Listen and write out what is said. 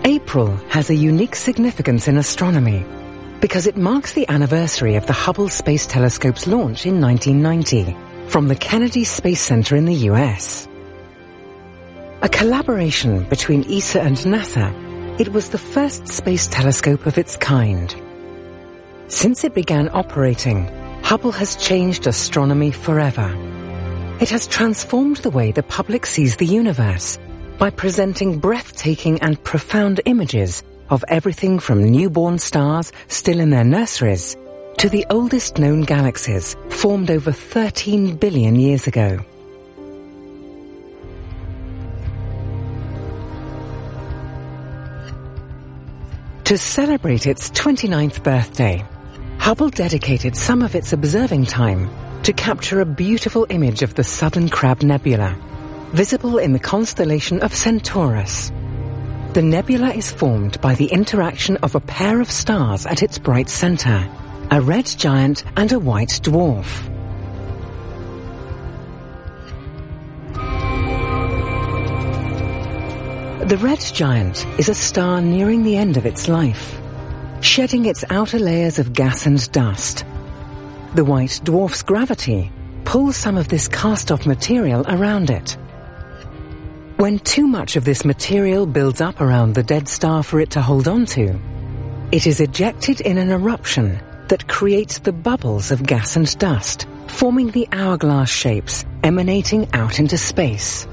April has a unique significance in astronomy because it marks the anniversary of the Hubble Space Telescope's launch in 1990 from the Kennedy Space Center in the US. A collaboration between ESA and NASA, it was the first space telescope of its kind. Since it began operating, Hubble has changed astronomy forever. It has transformed the way the public sees the universe by presenting breathtaking and profound images of everything from newborn stars still in their nurseries to the oldest known galaxies formed over 13 billion years ago. To celebrate its 29th birthday, Hubble dedicated some of its observing time to capture a beautiful image of the Southern Crab Nebula, visible in the constellation of Centaurus. The nebula is formed by the interaction of a pair of stars at its bright center, a red giant and a white dwarf. The red giant is a star nearing the end of its life, shedding its outer layers of gas and dust. The white dwarf's gravity pulls some of this cast-off material around it. When too much of this material builds up around the dead star for it to hold on to, it is ejected in an eruption that creates the bubbles of gas and dust, forming the hourglass shapes emanating out into space.